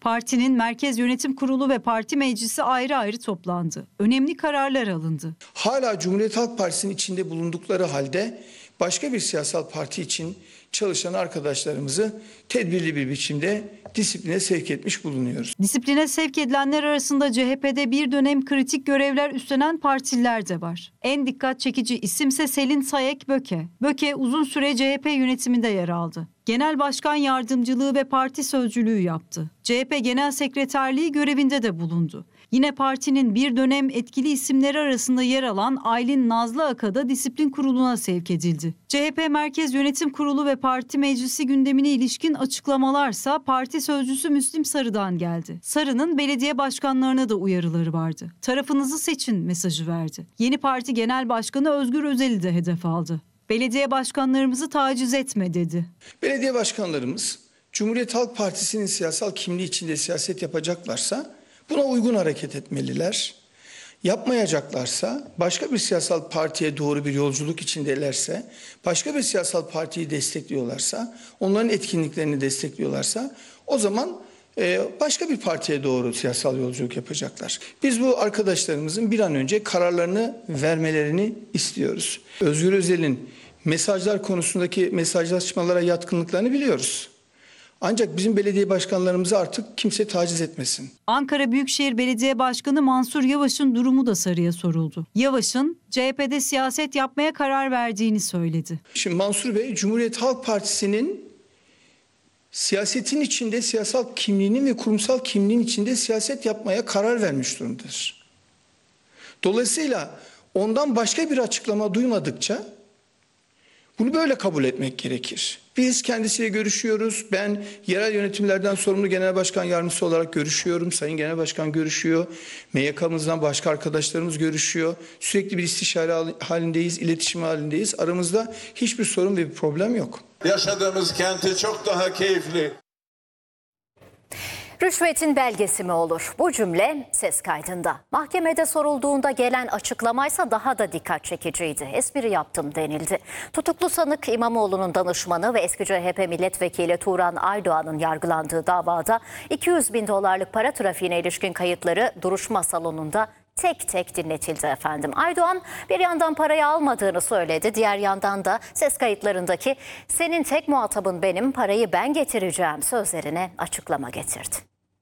Partinin Merkez Yönetim Kurulu ve Parti Meclisi ayrı ayrı toplandı. Önemli kararlar alındı. Hala Cumhuriyet Halk Partisi'nin içinde bulundukları halde başka bir siyasal parti için çalışan arkadaşlarımızı tedbirli bir biçimde disipline sevk etmiş bulunuyoruz. Disipline sevk edilenler arasında CHP'de bir dönem kritik görevler üstlenen partililer de var. En dikkat çekici isimse Selin Sayek Böke. Böke uzun süre CHP yönetiminde yer aldı. Genel Başkan Yardımcılığı ve parti sözcülüğü yaptı. CHP Genel Sekreterliği görevinde de bulundu. Yine partinin bir dönem etkili isimleri arasında yer alan Aylin Nazlı Aka da disiplin kuruluna sevk edildi. CHP Merkez Yönetim Kurulu ve Parti Meclisi gündemine ilişkin açıklamalarsa parti sözcüsü Müslim Sarı'dan geldi. Sarı'nın belediye başkanlarına da uyarıları vardı. Tarafınızı seçin mesajı verdi. Yeni parti genel başkanı Özgür Özel'i de hedef aldı. Belediye başkanlarımızı taciz etme dedi. Belediye başkanlarımız Cumhuriyet Halk Partisi'nin siyasal kimliği içinde siyaset yapacaklarsa buna uygun hareket etmeliler. Yapmayacaklarsa, başka bir siyasal partiye doğru bir yolculuk içindelerse, başka bir siyasal partiyi destekliyorlarsa, onların etkinliklerini destekliyorlarsa o zaman başka bir partiye doğru siyasal yolculuk yapacaklar. Biz bu arkadaşlarımızın bir an önce kararlarını vermelerini istiyoruz. Özgür Özel'in mesajlar konusundaki mesajlaşmalara yatkınlıklarını biliyoruz. Ancak bizim belediye başkanlarımızı artık kimse taciz etmesin. Ankara Büyükşehir Belediye Başkanı Mansur Yavaş'ın durumu da Sarı'ya soruldu. Yavaş'ın CHP'de siyaset yapmaya karar verdiğini söyledi. Şimdi Mansur Bey, Cumhuriyet Halk Partisi'nin siyasetin içinde, siyasal kimliğinin ve kurumsal kimliğin içinde siyaset yapmaya karar vermiş durumdadır. Dolayısıyla ondan başka bir açıklama duymadıkça bunu böyle kabul etmek gerekir. Biz kendisiyle görüşüyoruz. Ben yerel yönetimlerden sorumlu genel başkan yardımcısı olarak görüşüyorum. Sayın Genel Başkan görüşüyor. MYK'mızdan başka arkadaşlarımız görüşüyor. Sürekli bir istişare halindeyiz, iletişim halindeyiz. Aramızda hiçbir sorun ve bir problem yok. Yaşadığımız kenti çok daha keyifli. Rüşvetin belgesi mi olur? Bu cümle ses kaydında. Mahkemede sorulduğunda gelen açıklamaysa daha da dikkat çekiciydi. Espri yaptım denildi. Tutuklu sanık İmamoğlu'nun danışmanı ve eski CHP milletvekili Turan Aydoğan'ın yargılandığı davada 200 bin dolarlık para trafiğine ilişkin kayıtları duruşma salonunda tek tek dinletildi efendim. Aydoğan bir yandan parayı almadığını söyledi. Diğer yandan da ses kayıtlarındaki "senin tek muhatabın benim, parayı ben getireceğim" sözlerine açıklama getirdi.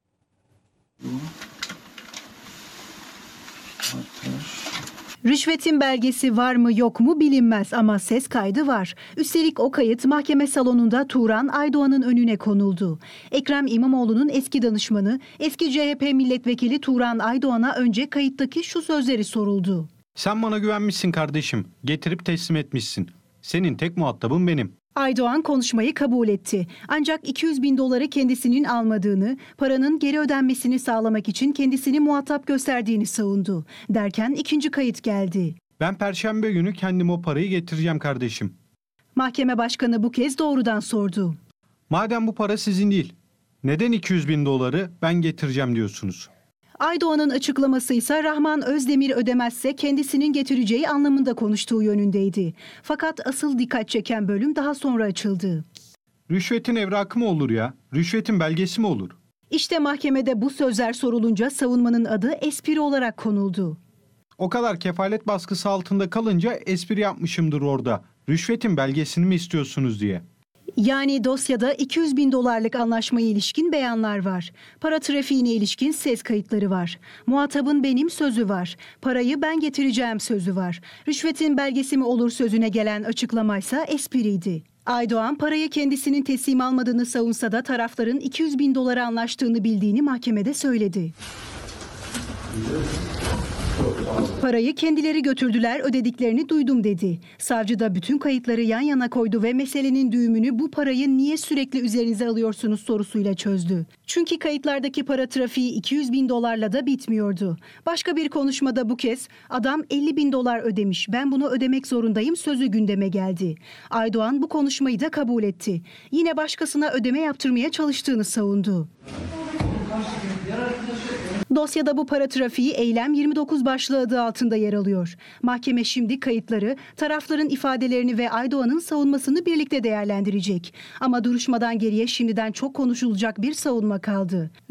Rüşvetin belgesi var mı yok mu bilinmez ama ses kaydı var. Üstelik o kayıt mahkeme salonunda Turan Aydoğan'ın önüne konuldu. Ekrem İmamoğlu'nun eski danışmanı, eski CHP milletvekili Turan Aydoğan'a önce kayıttaki şu sözleri soruldu. "Sen bana güvenmişsin kardeşim, getirip teslim etmişsin. Senin tek muhatabın benim." Aydoğan konuşmayı kabul etti. Ancak 200 bin doları kendisinin almadığını, paranın geri ödenmesini sağlamak için kendisini muhatap gösterdiğini savundu. Derken ikinci kayıt geldi. "Ben Perşembe günü kendim o parayı getireceğim kardeşim." Mahkeme başkanı bu kez doğrudan sordu. "Madem bu para sizin değil, neden 200 bin doları ben getireceğim diyorsunuz?" Aydoğan'ın açıklaması ise Rahman Özdemir ödemezse kendisinin getireceği anlamında konuştuğu yönündeydi. Fakat asıl dikkat çeken bölüm daha sonra açıldı. "Rüşvetin evrakı mı olur ya? Rüşvetin belgesi mi olur?" İşte mahkemede bu sözler sorulunca savunmanın adı espri olarak konuldu. "O kadar kefalet baskısı altında kalınca espri yapmışımdır orada. Rüşvetin belgesini mi istiyorsunuz diye." Yani dosyada 200 bin dolarlık anlaşmaya ilişkin beyanlar var. Para trafiğine ilişkin ses kayıtları var. Muhatabın benim sözü var. Parayı ben getireceğim sözü var. Rüşvetin belgesi mi olur sözüne gelen açıklamaysa espriydi. Aydoğan parayı kendisinin teslim almadığını savunsa da tarafların 200 bin dolara anlaştığını bildiğini mahkemede söyledi. Parayı kendileri götürdüler, ödediklerini duydum dedi. Savcı da bütün kayıtları yan yana koydu ve meselenin düğümünü "bu parayı niye sürekli üzerinize alıyorsunuz" sorusuyla çözdü. Çünkü kayıtlardaki para trafiği 200 bin dolarla da bitmiyordu. Başka bir konuşmada bu kez "adam 50 bin dolar ödemiş, ben bunu ödemek zorundayım" sözü gündeme geldi. Aydoğan bu konuşmayı da kabul etti. Yine başkasına ödeme yaptırmaya çalıştığını savundu. Dosyada bu para trafiği eylem 29 başlığı adı altında yer alıyor. Mahkeme şimdi kayıtları, tarafların ifadelerini ve Aydoğan'ın savunmasını birlikte değerlendirecek. Ama duruşmadan geriye şimdiden çok konuşulacak bir savunma kaldı.